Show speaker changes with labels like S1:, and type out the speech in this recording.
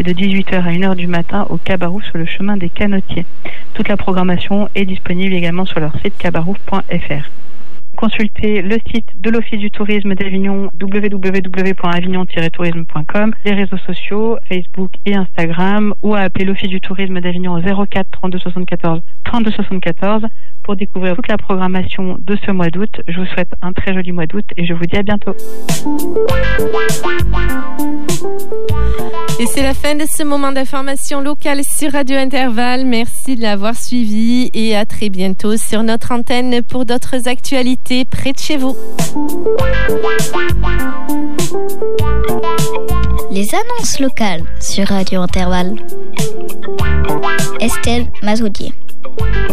S1: c'est de 18h à 1h du matin au Cabarouf sur le chemin des Canotiers. Toute la programmation est disponible également sur leur site cabarouf.fr. Consultez le site de l'Office du tourisme d'Avignon, www.avignon-tourisme.com, les réseaux sociaux, Facebook et Instagram, ou à appeler l'Office du tourisme d'Avignon au 04 32 74 32 74 pour découvrir toute la programmation de ce mois d'août. Je vous souhaite un très joli mois d'août et je vous dis à bientôt.
S2: Et c'est la fin de ce moment d'information locale sur Radio Intervalle. Merci de l'avoir suivi et à très bientôt sur notre antenne pour d'autres actualités près de chez vous.
S3: Les annonces locales sur Radio Intervalle. Estelle Mazoudier.